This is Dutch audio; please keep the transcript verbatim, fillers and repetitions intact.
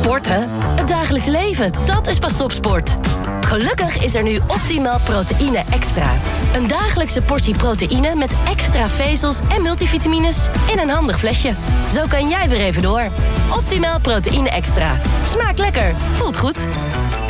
Sporten? Het dagelijks leven, dat is pas topsport. Gelukkig is er nu Optimaal Proteïne Extra. Een dagelijkse portie proteïne met extra vezels en multivitamines in een handig flesje. Zo kan jij weer even door. Optimaal Proteïne Extra. Smaakt lekker, voelt goed.